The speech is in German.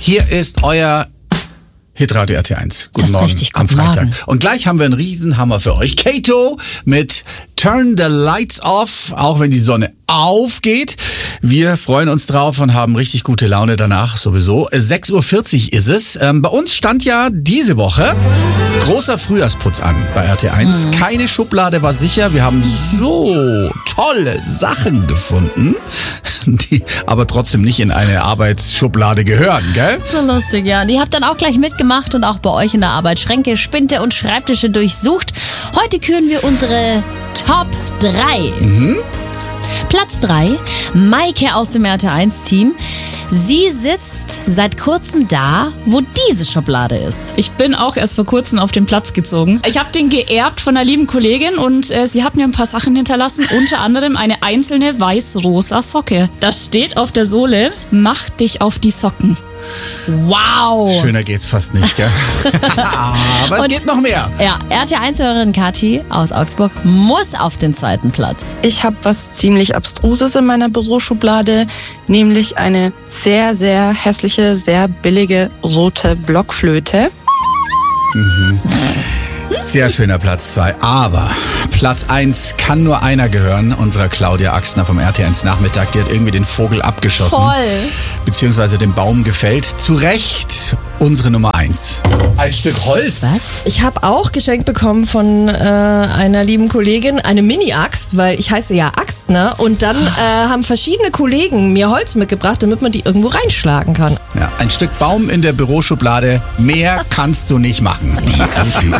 Hier ist euer Hitradio RT1. Guten Morgen richtig, am guten Freitag. Morgen. Und gleich haben wir einen Riesenhammer für euch. Kato mit Turn the Lights Off, auch wenn die Sonne aufgeht. Wir freuen uns drauf und haben richtig gute Laune danach sowieso. 6.40 Uhr ist es. Bei uns stand ja diese Woche großer Frühjahrsputz an bei RT1. Keine Schublade war sicher. Wir haben so tolle Sachen gefunden, die aber trotzdem nicht in eine Arbeitsschublade gehören, gell? So lustig, ja. Und ihr habt dann auch gleich mitgemacht und auch bei euch in der Arbeit Schränke, Spinte und Schreibtische durchsucht. Heute küren wir unsere Top 3. Platz 3, Maike aus dem RT1-Team. Sie sitzt seit kurzem da, wo diese Schublade ist. Ich bin auch erst vor kurzem auf den Platz gezogen. Ich habe den geerbt von einer lieben Kollegin und sie hat mir ein paar Sachen hinterlassen, unter anderem eine einzelne weiß-rosa Socke. Das steht auf der Sohle, mach dich auf die Socken. Wow! Schöner geht's fast nicht, gell? Aber es geht noch mehr. Ja, RT1-Hörerin Kathi aus Augsburg muss auf den zweiten Platz. Ich habe was ziemlich Abstruses in meiner Büroschublade, nämlich eine sehr, sehr hässliche, sehr billige rote Blockflöte. Sehr schöner Platz 2. Aber Platz 1 kann nur einer gehören, unserer Claudia Axner vom RT1 Nachmittag. Die hat irgendwie den Vogel abgeschossen. Voll. Beziehungsweise den Baum gefällt. Zu Recht unsere Nummer 1. Ein Stück Holz. Was? Ich habe auch geschenkt bekommen von einer lieben Kollegin eine Mini-Axt, weil ich heiße ja Axtner. Und dann haben verschiedene Kollegen mir Holz mitgebracht, damit man die irgendwo reinschlagen kann. Ja, ein Stück Baum in der Büroschublade. Mehr kannst du nicht machen.